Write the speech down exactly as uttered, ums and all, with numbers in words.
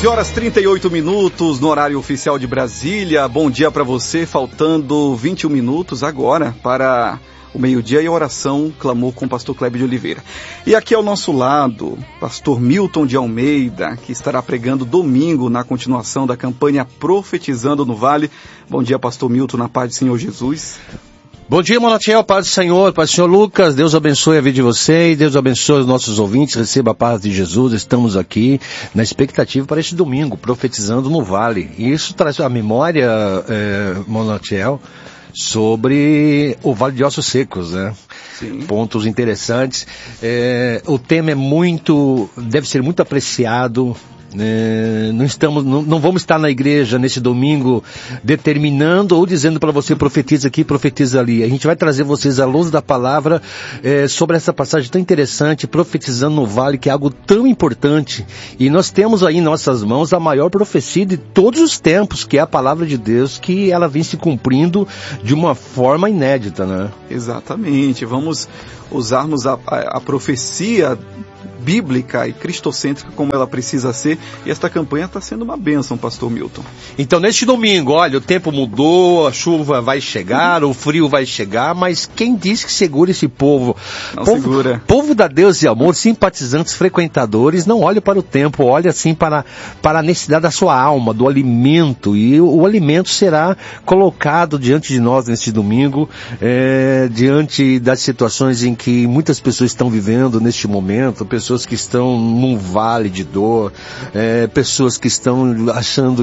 onze horas e trinta e oito minutos no horário oficial de Brasília. Bom dia para você, faltando vinte e um minutos agora para o meio-dia e a oração clamou com o pastor Cleber de Oliveira. E aqui ao nosso lado, pastor Milton de Almeida, que estará pregando domingo na continuação da campanha Profetizando no Vale. Bom dia, pastor Milton, na paz do Senhor Jesus. Bom dia, Monatiel, paz do Senhor, paz do Senhor Lucas, Deus abençoe a vida de vocês, Deus abençoe os nossos ouvintes, receba a paz de Jesus. Estamos aqui na expectativa para este domingo, Profetizando no Vale. E isso traz a memória, é, Monatiel, sobre o Vale de Ossos Secos, né? Sim. Pontos interessantes. É, o tema é muito, deve ser muito apreciado. É, não, estamos, não, não vamos estar na igreja nesse domingo determinando ou dizendo para você profetiza aqui, profetiza ali. A gente vai trazer vocês à luz da palavra é, sobre essa passagem tão interessante, Profetizando no Vale, que é algo tão importante. E nós temos aí em nossas mãos a maior profecia de todos os tempos, que é a palavra de Deus, que ela vem se cumprindo de uma forma inédita, né? Exatamente. Vamos usarmos a, a, a profecia bíblica e cristocêntrica como ela precisa ser, e esta campanha está sendo uma bênção, pastor Milton. Então, neste domingo, olha, o tempo mudou, a chuva vai chegar, o frio vai chegar, mas quem diz que segura esse povo? Não povo, segura. Povo da Deus e amor, simpatizantes, frequentadores, não olha para o tempo, olha assim para, para a necessidade da sua alma, do alimento, e o, o alimento será colocado diante de nós neste domingo, é, diante das situações em que muitas pessoas estão vivendo neste momento, pessoas que estão num vale de dor, é, pessoas que estão achando